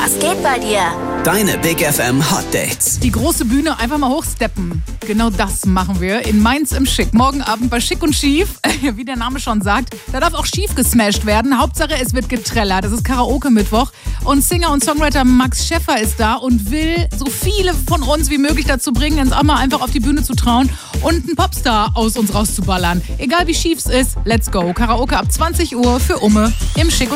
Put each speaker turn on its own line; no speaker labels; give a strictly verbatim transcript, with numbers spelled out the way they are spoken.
Was geht bei dir?
Deine Big F M Hot Dates.
Die große Bühne einfach mal hochsteppen. Genau das machen wir in Mainz im Schick. Morgen Abend bei Schick und Schief. Wie der Name schon sagt, da darf auch schief gesmashed werden. Hauptsache, es wird getrellert. Das ist Karaoke-Mittwoch. Und Singer und Songwriter Max Schäffer ist da und will so viele von uns wie möglich dazu bringen, uns auch mal einfach auf die Bühne zu trauen und einen Popstar aus uns rauszuballern. Egal wie schief es ist, let's go. Karaoke ab zwanzig Uhr für Umme im Schick und